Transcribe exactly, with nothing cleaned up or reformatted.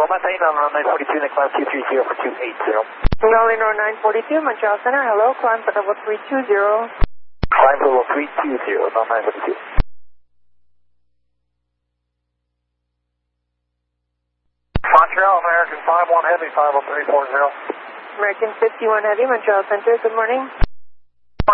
Loma Taina on nine forty-two, next climb two three zero for two eight zero. Lima nine forty-two, Montreal Center, hello, climb for level three two zero. Climb for level three two zero, about nine forty-two. Montreal, American five one Heavy, five oh three four zero. American fifty-one Heavy, Montreal Center, good morning.